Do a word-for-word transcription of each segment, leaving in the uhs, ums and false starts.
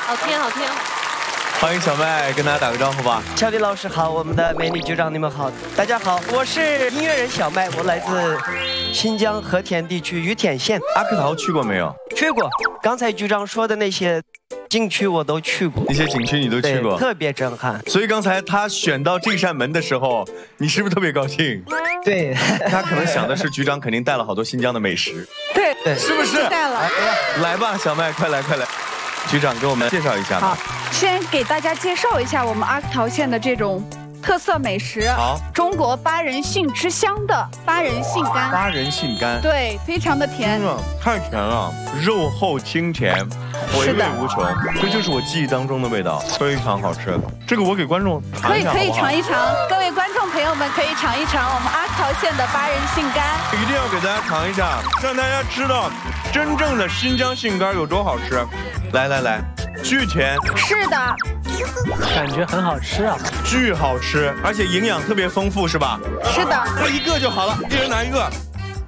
好听好听。 欢迎小麦，跟大家打个招呼吧。 乔迪老师好，我们的美女局长你们好，大家好，我是音乐人小麦，我来自新疆和田地区于田县。 阿克陶去过没有？ 去过，刚才局长说的那些景区我都去过， 那些景区你都去过， 特别震撼。 所以刚才他选到这扇门的时候，你是不是特别高兴？ 对， 他可能想的是局长肯定带了好多新疆的美食， 对对， 是不是？ 带了。 来吧，小麦，快来快来，局长给我们介绍一下吧。 好，先给大家介绍一下我们阿克陶县的这种特色美食。 好， 中国八人杏之乡的八人杏干。 八人杏干， 对，非常的甜。 嗯，太甜了，肉厚清甜，回味无穷，这就是我记忆当中的味道，非常好吃。这个我给观众尝一下， 可以可以好不好尝一尝，各位观众朋友们可以尝一尝我们阿克陶县的八人杏干。 一定要给大家尝一下，让大家知道真正的新疆杏干有多好吃。来来来，巨甜， 是的， 感觉很好吃啊， 巨好吃，而且营养特别丰富，是吧？ 是的。 那一个就好了，一人拿一个。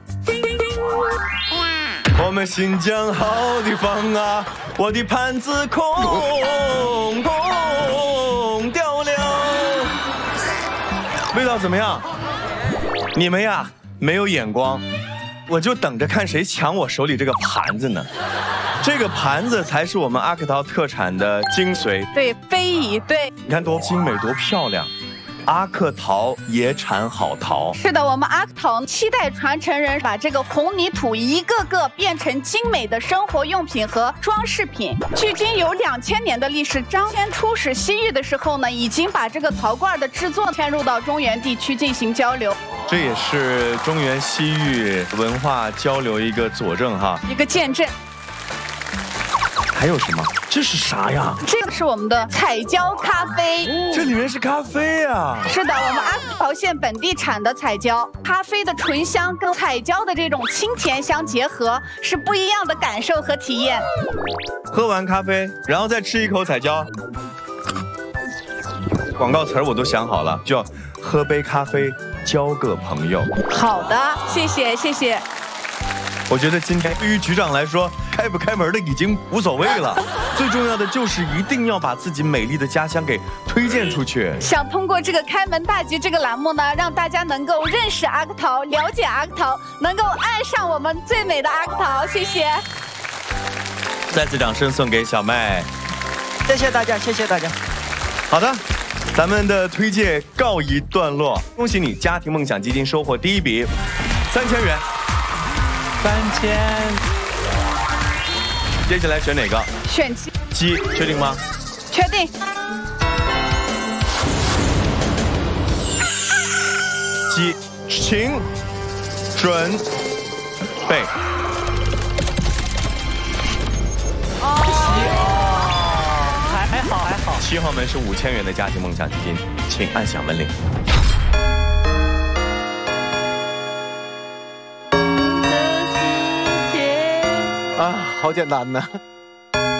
我们新疆好地方啊，我的盘子空空掉了。味道怎么样？你们呀没有眼光，我就等着看谁抢我手里这个盘子呢。这个盘子才是我们阿克陶特产的精髓。 对，非遗，对。 你看多精美，多漂亮。阿克陶也产好陶， 是的，我们阿克陶七代传承人把这个红泥土一个个变成精美的生活用品和装饰品，距今有两千年的历史。张骞出使西域的时候呢，已经把这个陶罐的制作迁入到中原地区进行交流， 这也是中原西域文化交流一个佐证哈， 一个见证。 还有什么？这是啥呀？ 这个是我们的彩椒咖啡， 这里面是咖啡啊！ 是的，我们阿克陶县本地产的彩椒，咖啡的醇香跟彩椒的这种清甜相结合，是不一样的感受和体验。 喝完咖啡，然后再吃一口彩椒。广告词儿我都想好了，叫喝杯咖啡，交个朋友。 好的，谢谢谢谢。 我觉得今天对于局长来说，开不开门的已经无所谓了，最重要的就是一定要把自己美丽的家乡给推荐出去。 想通过这个开门大吉这个栏目呢，让大家能够认识阿克陶，了解阿克陶，能够爱上我们最美的阿克陶。谢谢。 再次掌声送给小麦， 谢谢大家，谢谢大家。 好的，咱们的推介告一段落，恭喜你，家庭梦想基金收获第一笔三千元。 三千， 接下来选哪个？ 选鸡。 鸡，确定吗？ 确定。 鸡，请准备。 哦，还还好还好。 七号门是五千元的家庭梦想基金，请按响门铃。 啊，好简单呢。